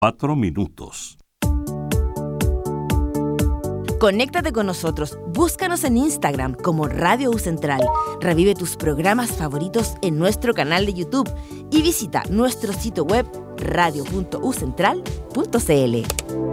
4 minutos. Conéctate con nosotros, búscanos en Instagram como Radio U Central, revive tus programas favoritos en nuestro canal de YouTube y visita nuestro sitio web radio.ucentral.cl.